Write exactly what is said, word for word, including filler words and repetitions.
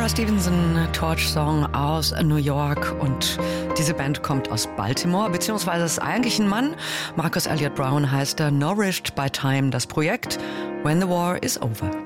Laura Stevenson, Torch-Song aus New York, und diese Band kommt aus Baltimore, beziehungsweise ist eigentlich ein Mann. Marcus Elliott Brown heißt er, Nourished by Time, das Projekt When the War is Over.